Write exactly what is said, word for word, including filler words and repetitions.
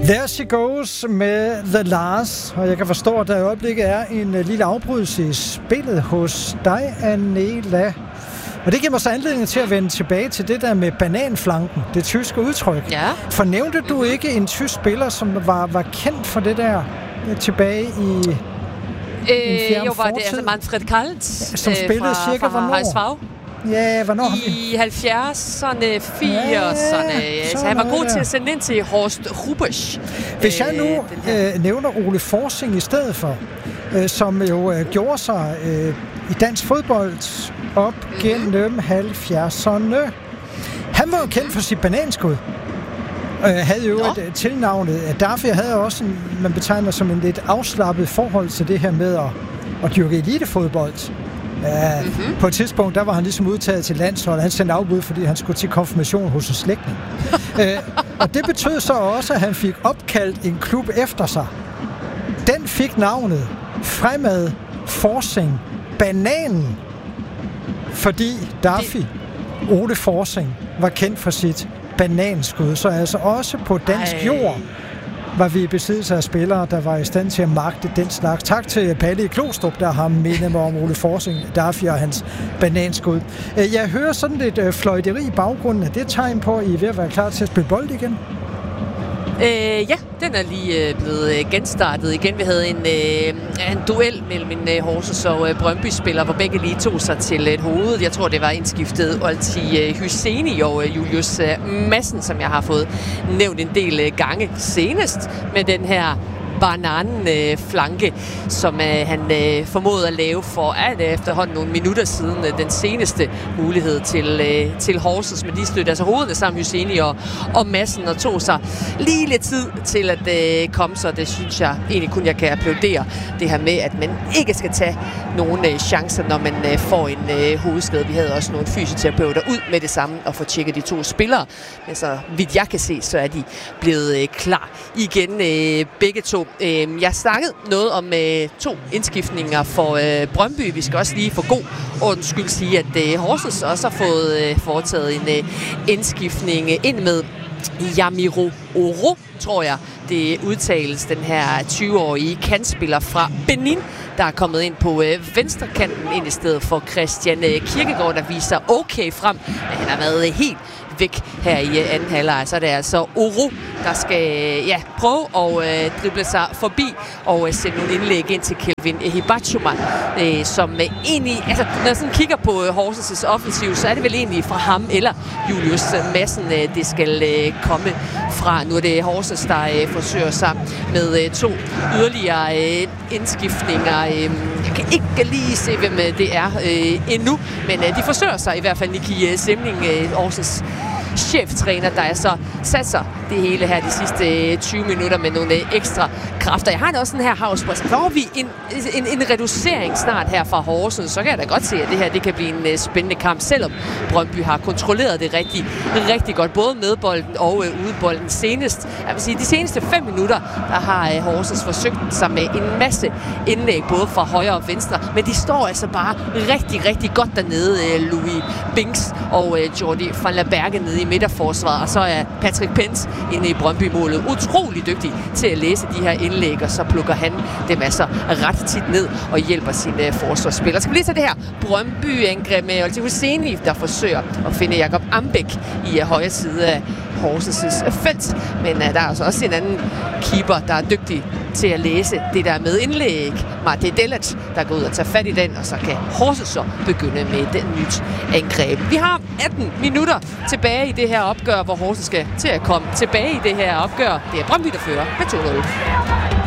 There she goes med The Lars, og jeg kan forstå, at der i øjeblikket er en uh, lille afbrydelse i spillet hos dig, Anela. Og det giver mig så anledning til at vende tilbage til det der med bananflanken, det tyske udtryk. Ja. Fornævnte du ikke en tysk spiller, som var, var kendt for det der tilbage i øh, en fjern Jo, var det altså Manfred Kalt, som spillede øh, fra, cirka fra hvornår? Ja, hvornår har vi? I halvfjerdserne, firserne. Ja, så han var god til at sende ind til Horst Rubesch. Hvis jeg nu øh, nævner Ole Forsing i stedet for, øh, som jo øh, gjorde sig øh, i dansk fodbold op mm-hmm. gennem halvfjerdserne. Han var jo kendt for sit bananskud. Øh, havde jo Nå. et tilnavnet. Derfor havde også, en, man betegner som en lidt afslappet forhold til det her med at, at dyrke elitefodbold. Ja, mm-hmm. På et tidspunkt, der var han ligesom udtaget til landsholdet. Han sendte afbud, fordi han skulle til konfirmation hos en slægtning. øh, og det betød så også, at han fik opkaldt en klub efter sig. Den fik navnet Fremad Forsing Bananen, fordi Daffy, Ole Forsing, var kendt for sit bananskud. Så altså også på dansk Ej. jord var vi i besiddelse af spillere, der var i stand til at magte den slags. Tak til Palle i Klostrup, der har mindet mig om Ole Forsing, Daffy og hans bananskud. Jeg hører sådan lidt fløjteri i baggrunden. Er det tegn på, at I er ved at være klar til at spille bold igen? Øh, ja, den er lige øh, blevet øh, genstartet igen. Vi havde en, øh, en duel mellem en øh, Horsens og øh, Brøndby-spiller, hvor begge lige tog sig til et øh, hoved. Jeg tror, det var indskiftet Olti øh, Hyseni og øh, Julius øh, Madsen, som jeg har fået nævnt en del øh, gange senest med den her bananflanke, øh, som øh, han øh, formåede at lave for at, øh, efterhånden nogle minutter siden øh, den seneste mulighed til, øh, til Horsens, men de stødte altså hovederne sammen, Hyseni og, og Madsen, og tog sig lige lidt tid til at øh, komme, så det synes jeg egentlig kun jeg kan applaudere, det her med, at man ikke skal tage nogle øh, chancer, når man øh, får en øh, hovedskade. Vi havde også nogle fysioterapeuter ud med det samme og få tjekket de to spillere, men så vidt jeg kan se, så er de blevet øh, klar igen øh, begge to. Jeg snakkede noget om øh, to indskiftninger for øh, Brøndby. Vi skal også lige for god ordens skyld sige, at øh, Horsens også har fået øh, foretaget en øh, indskiftning ind med Yamiro Oro, tror jeg, det udtales, den her tyve-årige kantspiller fra Benin, der er kommet ind på øh, venstrekanten ind i stedet for Christian øh, Kirkegaard, der viser okay frem, men han har været øh, helt væk her i øh, anden halvleg. Så det er altså Oro, der skal øh, ja, prøve at øh, drible sig forbi og øh, sætte nogle indlæg ind til Kelvin Hibachuma, øh, som øh, egentlig, altså når jeg sådan kigger på øh, Horsens' offensiv, så er det vel egentlig fra ham eller Julius Madsen, øh, det skal øh, komme fra. Nu er det Horsens, der øh, forsøger sig med øh, to yderligere øh, indskiftninger. Øh, jeg kan ikke lige se, hvem øh, det er øh, endnu, men øh, de forsøger sig i hvert fald. Niki Semling, øh, Horsens cheftræner, der er så satser det hele her de sidste tyve minutter med nogle ekstra kræfter. Jeg har da også sådan her havspress. Får vi en, en, en reducering snart her fra Horsens, så kan jeg da godt se, at det her det kan blive en uh, spændende kamp, selvom Brøndby har kontrolleret det rigtig, rigtig godt, både med bolden og uh, ude bolden. Senest, jeg vil sige, de seneste fem minutter, der har uh, Horsens forsøgt sig med en masse indlæg, både fra højre og venstre, men de står altså bare rigtig, rigtig godt dernede, uh, Louis Binks og uh, Jordi van la Berge nede i midterforsvaret, og så er Patrick Pence inde i Brøndby-målet utrolig dygtig til at læse de her indlæg, og så plukker han dem altså ret tit ned og hjælper sine forsvarsspillere. Skal vi lige tage det her Brøndby-angreb med Olti Husseini, der forsøger at finde Jakob Ambæk i højre side af Horsens' felt, men uh, der er altså også en anden keeper, der er dygtig til at læse det der med indlæg. Mate Dellet, der går ud og tager fat i den, og så kan Horsens så begynde med den nyt angreb. Vi har atten minutter tilbage i det her opgør, hvor Horsens skal til at komme tilbage i det her opgør. Det er Brøndby, der fører med to nul.